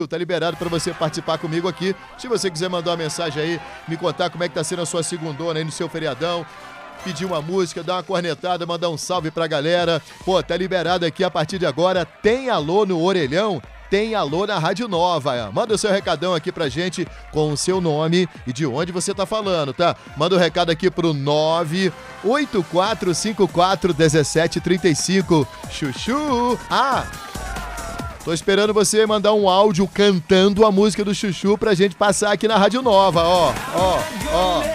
Tá liberado para você participar comigo aqui. Se você quiser mandar uma mensagem aí, me contar como é que tá sendo a sua segundona aí no seu feriadão, pedir uma música, dar uma cornetada, mandar um salve pra galera. Pô, tá liberado aqui a partir de agora. Tem alô no orelhão? Tem alô na Rádio Nova. Manda o seu recadão aqui pra gente com o seu nome e de onde você tá falando, tá? Manda o recado aqui pro 984541735. Chuchu! Tô esperando você mandar um áudio cantando a música do Chuchu pra gente passar aqui na Rádio Nova, ó.